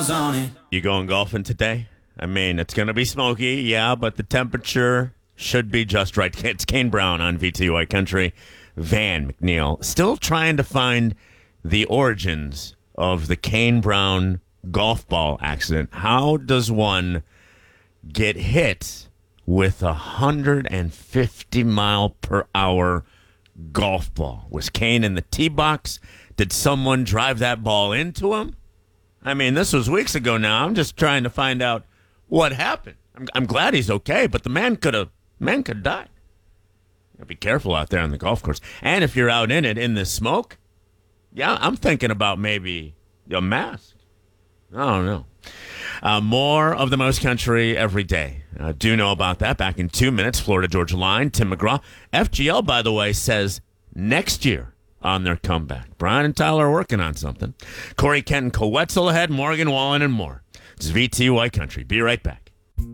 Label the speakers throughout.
Speaker 1: miles on it.
Speaker 2: You going golfing today? I mean, it's going to be smoky, yeah, but the temperature should be just right. It's Kane Brown on VTY Country. Van McNeil still trying to find the origins of the Kane Brown golf ball accident. How does one get hit with 150 mile per hour golf ball? Was Kane in the tee box? Did someone drive that ball into him? I mean, this was weeks ago now. I'm just trying to find out what happened. I'm glad he's okay, but the man could die. Be careful out there on the golf course. And if you're out in it, in the smoke, yeah, I'm thinking about maybe a mask. I don't know. More of the most country every day. Do know about that. Back in 2 minutes, Florida Georgia Line, Tim McGraw. FGL, by the way, says next year on their comeback. Brian and Tyler are working on something. Corey Kenton, Coetzel ahead, Morgan Wallen, and more. It's VTY Country. Be right back.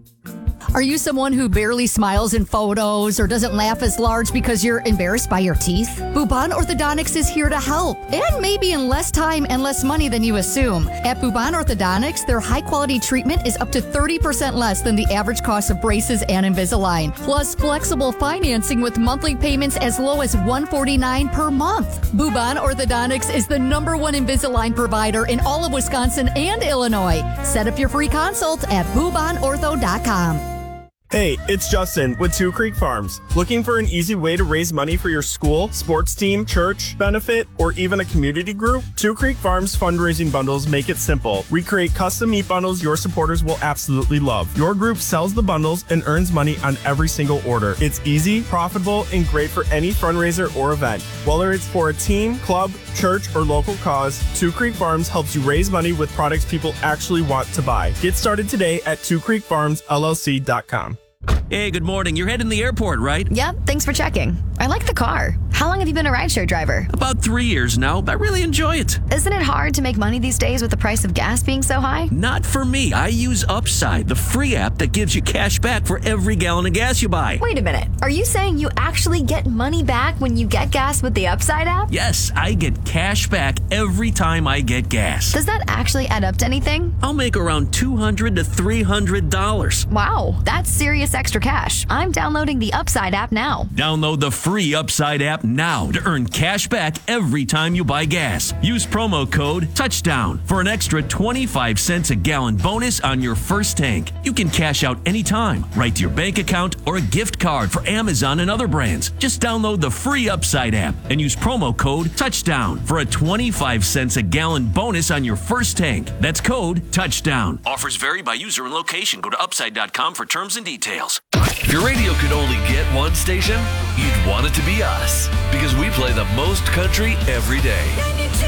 Speaker 3: Are you someone who barely smiles in photos or doesn't laugh as large because you're embarrassed by your teeth? Bouban Orthodontics is here to help, and maybe in less time and less money than you assume. At Bouban Orthodontics, their high-quality treatment is up to 30% less than the average cost of braces and Invisalign, plus flexible financing with monthly payments as low as $149 per month. Bouban Orthodontics is the #1 Invisalign provider in all of Wisconsin and Illinois. Set up your free consult at BoubanOrtho.com.
Speaker 4: Hey, it's Justin with Two Creek Farms. Looking for an easy way to raise money for your school, sports team, church, benefit, or even a community group? Two Creek Farms fundraising bundles make it simple. We create custom meat bundles your supporters will absolutely love. Your group sells the bundles and earns money on every single order. It's easy, profitable, and great for any fundraiser or event. Whether it's for a team, club, church, or local cause, Two Creek Farms helps you raise money with products people actually want to buy. Get started today at twocreekfarmsllc.com.
Speaker 5: Hey, good morning. You're heading to the airport, right?
Speaker 6: Yep, thanks for checking. I like the car. How long have you been a rideshare driver?
Speaker 5: About 3 years now. I really enjoy it.
Speaker 6: Isn't it hard to make money these days with the price of gas being so high?
Speaker 5: Not for me. I use Upside, the free app that gives you cash back for every gallon of gas you buy.
Speaker 6: Wait a minute. Are you saying you actually get money back when you get gas with the Upside app?
Speaker 5: Yes, I get cash back every time I get gas.
Speaker 6: Does that actually add up to anything?
Speaker 5: I'll make around $200 to $300.
Speaker 6: Wow, that's serious extra cash. I'm downloading the Upside app now.
Speaker 5: Download the free Upside app now to earn cash back every time you buy gas. Use promo code TOUCHDOWN for an extra 25 cents a gallon bonus on your first tank. You can cash out anytime, right to your bank account, or a gift card for Amazon and other brands. Just download the free Upside app and use promo code TOUCHDOWN for a 25 cents a gallon bonus on your first tank. That's code TOUCHDOWN. Offers vary by user and location. Go to upside.com for terms and details.
Speaker 7: If your radio could only get one station, you'd want it to be us, because we play the most country every day.